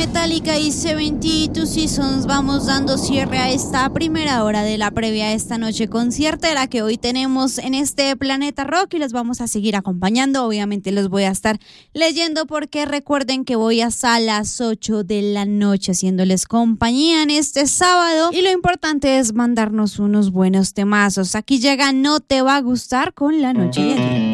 Metallica y 72 Seasons. Vamos dando cierre a esta primera hora de la previa a esta noche conciertera que hoy tenemos en este Planeta Rock, y les vamos a seguir acompañando. Obviamente los voy a estar leyendo porque recuerden que voy hasta las 8 de la noche haciéndoles compañía en este sábado, y lo importante es mandarnos unos buenos temazos. Aquí llega No Te Va a Gustar con La Noche y Ayer.